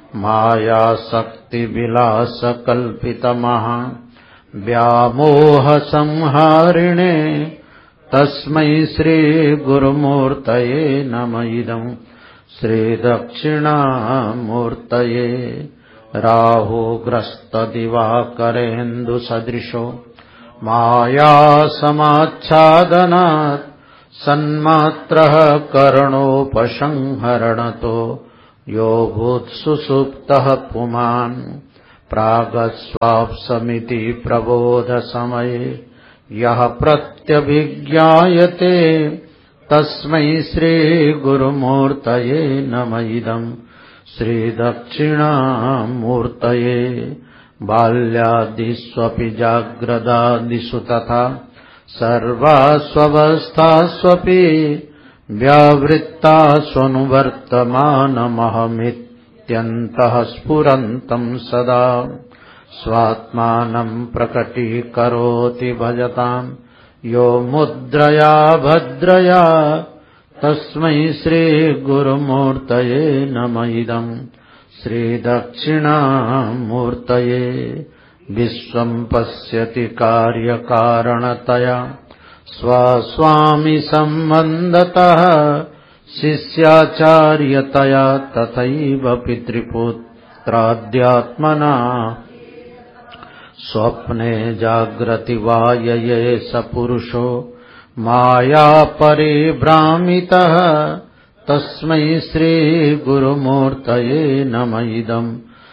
मायाशक्तिविलासकल्पितमः व्यामोहसंहारिणे तस्मै श्रीगुरुमूर्तये नमः इदं श्रीदक्षिणामूर्तये। राहुग्रस्तदिवाकरेन्दुसदृशो मायासमाच्छादनात् सन्मात्रः करणोपसंहरणतो यो भूत्सुसुप्तः पुमान् प्रागस्वाप्समिति प्रबोधसमये यः प्रत्यभिज्ञायते तस्मै श्रीगुरुमूर्तये नमः इदं श्रीदक्षिणामूर्तये। बाल्यादिष्वपि जाग्रदादिषु तथा सर्वास्वस्थास्वपि व्यावृत्तास्वनुवर्तमानमहमित्यन्तः स्फुरन्तं सदा स्वात्मानं प्रकटीकरोति भजतां यो मुद्रया भद्रया तस्मै श्रीगुरुमूर्तये नमः इदं श्रीदक्षिणामूर्तये। विश्वं पश्यति कार्यकारणतया स्वस्वामि सम्बन्धतः शिष्याचार्यतया तथैव पितृपुत्राद्यात्मना स्वप्ने जाग्रति वा यये स पुरुषो माया परिभ्रामितः तस्मै श्रीगुरुमूर्तये नमः इदं